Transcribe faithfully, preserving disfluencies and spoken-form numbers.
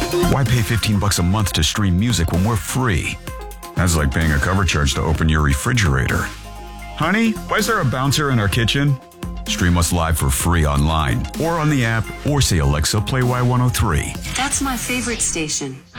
Why pay fifteen bucks a month to stream music when we're free? That's like paying a cover charge to open your refrigerator. Honey, why is there a bouncer in our kitchen? Stream us live for free online or on the app, or say, Alexa, play Y one oh three. That's my favorite station.